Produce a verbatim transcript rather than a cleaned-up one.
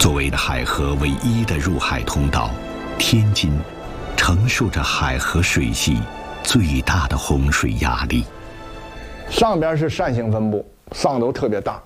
作为海河唯一的入海通道，天津承受着海河水系最大的洪水压力。 上边是扇形分布，上头特别大，